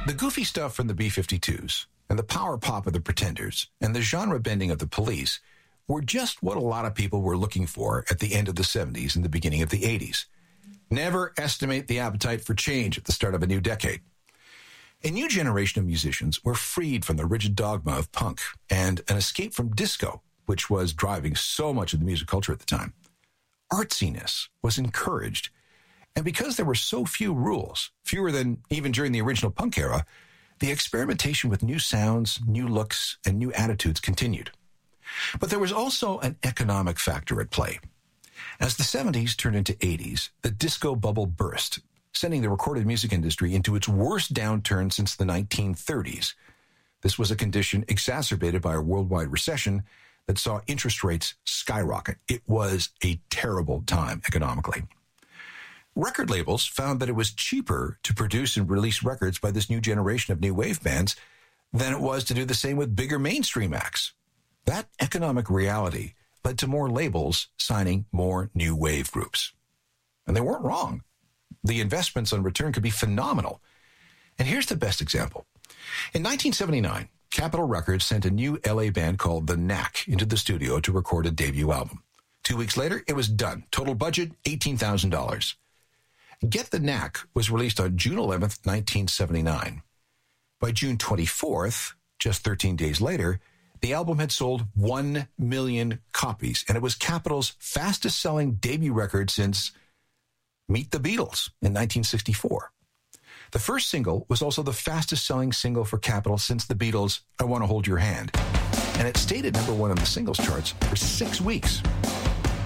The goofy stuff from the B-52s and the power pop of the Pretenders and the genre bending of the Police were just what a lot of people were looking for at the end of the 70s and the beginning of the 80s. Never estimate the appetite for change at the start of a new decade. A new generation of musicians were freed from the rigid dogma of punk and an escape from disco, which was driving so much of the music culture at the time. Artsiness was encouraged, and because there were so few rules, fewer than even during the original punk era, the experimentation with new sounds, new looks, and new attitudes continued. But there was also an economic factor at play. As the 70s turned into 80s, the disco bubble burst, sending the recorded music industry into its worst downturn since the 1930s. This was a condition exacerbated by a worldwide recession that saw interest rates skyrocket. It was a terrible time economically. Record labels found that it was cheaper to produce and release records by this new generation of new wave bands than it was to do the same with bigger mainstream acts. That economic reality led to more labels signing more new wave groups. And they weren't wrong. The investments on return could be phenomenal. And here's the best example. In 1979, Capitol Records sent a new LA band called The Knack into the studio to record a debut album. 2 weeks later, it was done. Total budget, $18,000. Get the Knack was released on June 11th, 1979. By June 24th, just 13 days later, the album had sold 1 million copies, and it was Capitol's fastest-selling debut record since Meet the Beatles in 1964. The first single was also the fastest-selling single for Capitol since the Beatles' I Want to Hold Your Hand, and it stayed at number one on the singles charts for 6 weeks.